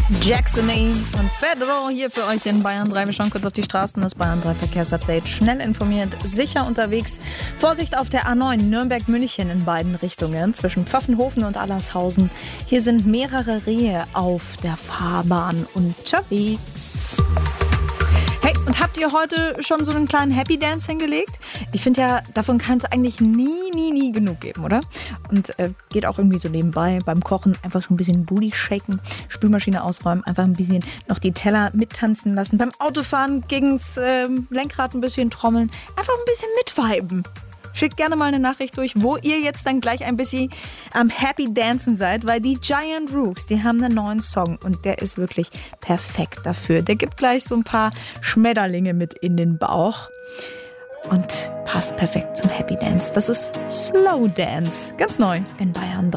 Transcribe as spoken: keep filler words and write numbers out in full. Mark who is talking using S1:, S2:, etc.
S1: Jacksone und Pedro hier für euch in Bayern drei. Wir schauen kurz auf die Straßen. Das Bayern drei Verkehrsupdate. Schnell informiert, sicher unterwegs. Vorsicht auf der A neun Nürnberg-München in beiden Richtungen zwischen Pfaffenhofen und Allershausen. Hier sind mehrere Rehe auf der Fahrbahn unterwegs. Hey, und habt ihr heute schon so einen kleinen Happy Dance hingelegt? Ich finde ja, davon kann es eigentlich nie, nie, nie genug geben, oder? Und äh, geht auch irgendwie so nebenbei beim Kochen einfach so ein bisschen Booty shaken, Spülmaschine ausräumen, einfach ein bisschen noch die Teller mittanzen lassen. Beim Autofahren gegens äh, Lenkrad ein bisschen trommeln, einfach ein bisschen mitviben. Schickt gerne mal eine Nachricht durch, wo ihr jetzt dann gleich ein bisschen am Happy Dancen seid, weil die Giant Rooks, die haben einen neuen Song und der ist wirklich perfekt dafür. Der gibt gleich so ein paar Schmetterlinge mit in den Bauch und passt perfekt zum Happy Dance. Das ist Slow Dance, ganz neu in Bayern drei.